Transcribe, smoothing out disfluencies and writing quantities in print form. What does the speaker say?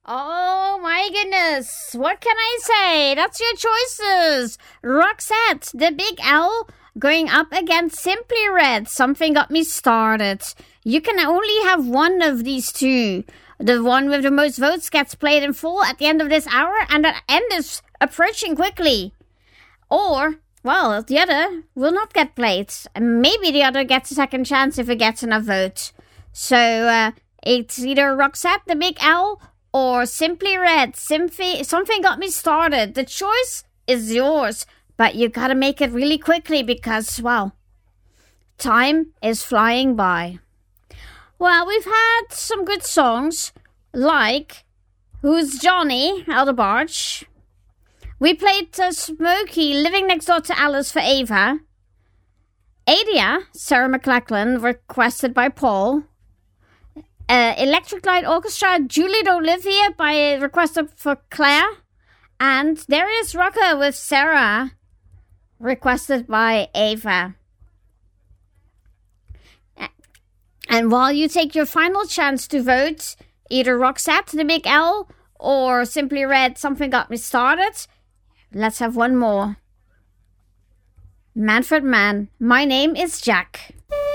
Oh my goodness, what can I say? That's your choices. Roxette, the Big L, going up against Simply Red, Something Got Me Started. You can only have one of these two. The one with the most votes gets played in full at the end of this hour, and that end is approaching quickly. Or, well, the other will not get played. Maybe the other gets a second chance if it gets enough votes. So, it's either Roxette, the Big L, or Simply Red, Something Got Me Started. The choice is yours, but you gotta make it really quickly because, well, time is flying by. Well, we've had some good songs, like Who's Johnny, Elder Barge. We played Smokey, Living Next Door to Alice for Ava. Adia, Sarah McLachlan, requested by Paul. Electric Light Orchestra, Julie Don't Live Here, by requested for Claire. And Darius Rucker with Sarah, requested by Ava. And while you take your final chance to vote, either Roxette, the Big L, or Simply Red, Something Got Me Started, let's have one more. Manfred Mann, My Name is Jack.